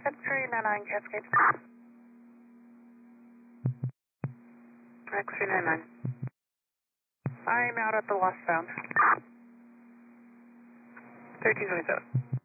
X399 Cascade. X399. I'm out at the westbound. 1327.